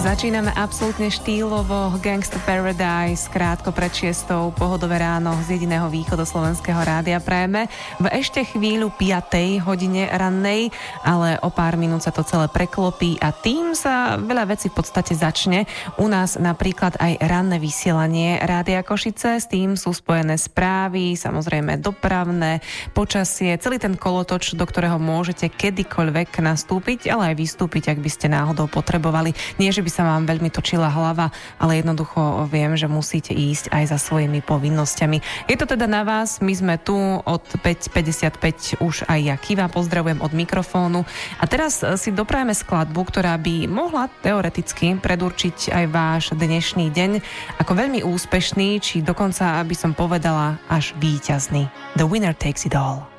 Začíname absolútne štýlovo, Gangsta Paradise, krátko pred 6:00, pohodové ráno z jediného východoslovenského rádia prajeme. V ešte chvíľu 5:00 hodine rannej, ale o pár minút sa to celé preklopí a tým sa veľa vecí v podstate začne. U nás napríklad aj ranné vysielanie Rádia Košice, s tým sú spojené správy, samozrejme dopravné, počasie, celý ten kolotoč, do ktorého môžete kedykoľvek nastúpiť, ale aj vystúpiť, ak by ste náhodou potrebovali. Nie, že by sa vám veľmi točila hlava, ale jednoducho viem, že musíte ísť aj za svojimi povinnosťami. Je to teda na vás, my sme tu od 5:55 už aj ja Kiva, pozdravujem od mikrofónu a teraz si doprajeme skladbu, ktorá by mohla teoreticky predurčiť aj váš dnešný deň ako veľmi úspešný, či dokonca, aby som povedala, až víťazný. The winner takes it all.